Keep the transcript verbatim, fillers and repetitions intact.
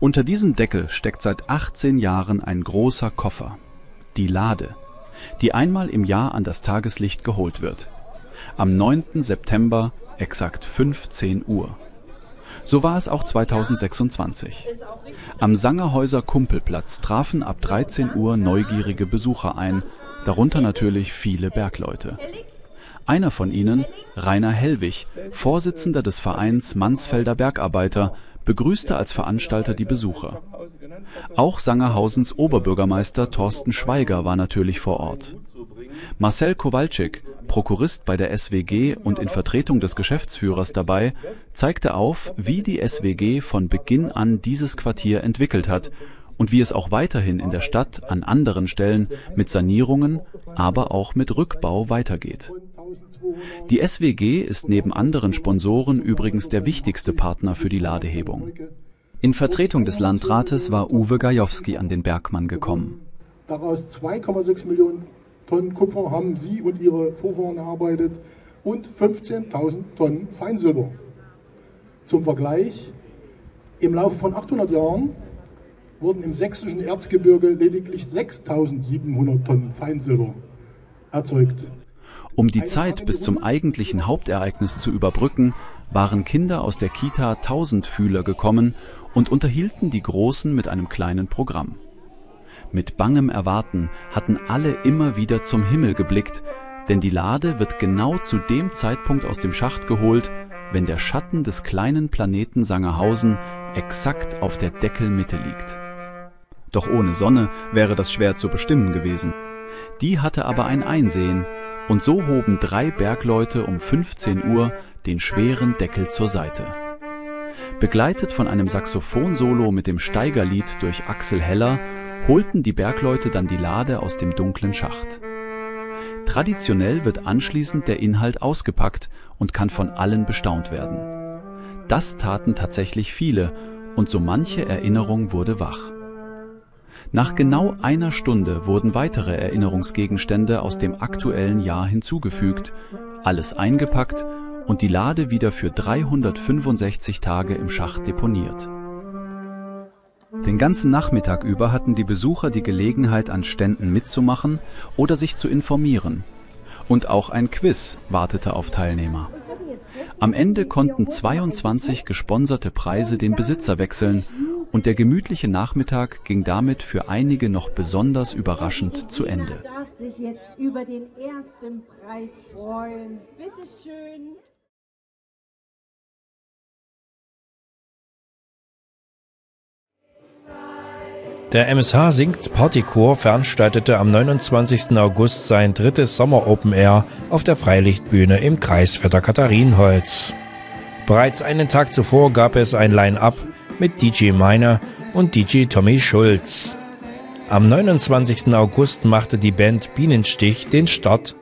Unter diesem Deckel steckt seit achtzehn Jahren ein großer Koffer, die Lade, die einmal im Jahr an das Tageslicht geholt wird. Am neunten September, exakt fünfzehn Uhr. So war es auch zweitausendsechsundzwanzig. Am Sangerhäuser Kumpelplatz trafen ab dreizehn Uhr neugierige Besucher ein, darunter natürlich viele Bergleute. Einer von ihnen, Rainer Hellwig, Vorsitzender des Vereins Mansfelder Bergarbeiter, begrüßte als Veranstalter die Besucher. Auch Sangerhausens Oberbürgermeister Thorsten Schweiger war natürlich vor Ort. Marcel Kowalczyk, Prokurist bei der S W G und in Vertretung des Geschäftsführers dabei, zeigte auf, wie die S W G von Beginn an dieses Quartier entwickelt hat und wie es auch weiterhin in der Stadt an anderen Stellen mit Sanierungen, aber auch mit Rückbau weitergeht. Die S W G ist neben anderen Sponsoren übrigens der wichtigste Partner für die Ladehebung. In Vertretung des Landrates war Uwe Gajowski an den Bergmann gekommen. Daraus zwei Komma sechs Millionen Tonnen Kupfer haben Sie und Ihre Vorfahren erarbeitet und fünfzehntausend Tonnen Feinsilber. Zum Vergleich, im Laufe von achthundert Jahren wurden im sächsischen Erzgebirge lediglich sechstausendsiebenhundert Tonnen Feinsilber erzeugt. Um die Zeit bis zum eigentlichen Hauptereignis zu überbrücken, waren Kinder aus der Kita Tausendfühler gekommen und unterhielten die Großen mit einem kleinen Programm. Mit bangem Erwarten hatten alle immer wieder zum Himmel geblickt, denn die Lade wird genau zu dem Zeitpunkt aus dem Schacht geholt, wenn der Schatten des kleinen Planeten Sangerhausen exakt auf der Deckelmitte liegt. Doch ohne Sonne wäre das schwer zu bestimmen gewesen. Die hatte aber ein Einsehen, und so hoben drei Bergleute um fünfzehn Uhr den schweren Deckel zur Seite. Begleitet von einem Saxophonsolo mit dem Steigerlied durch Axel Heller holten die Bergleute dann die Lade aus dem dunklen Schacht. Traditionell wird anschließend der Inhalt ausgepackt und kann von allen bestaunt werden. Das taten tatsächlich viele, und so manche Erinnerung wurde wach. Nach genau einer Stunde wurden weitere Erinnerungsgegenstände aus dem aktuellen Jahr hinzugefügt, alles eingepackt und die Lade wieder für dreihundertfünfundsechzig Tage im Schacht deponiert. Den ganzen Nachmittag über hatten die Besucher die Gelegenheit, an Ständen mitzumachen oder sich zu informieren. Und auch ein Quiz wartete auf Teilnehmer. Am Ende konnten zweiundzwanzig gesponserte Preise den Besitzer wechseln und der gemütliche Nachmittag ging damit für einige noch besonders überraschend zu Ende. Wer darf sich jetzt über den ersten Preis freuen? Bitte schön. Der M S H Singt Partychor veranstaltete am neunundzwanzigsten August sein drittes Sommer Open Air auf der Freilichtbühne im Kreisvetter Katharinenholz. Bereits einen Tag zuvor gab es ein Line-Up mit D J Meine und D J Tommy Schulz. Am neunundzwanzigsten August machte die Band Bienenstich den Start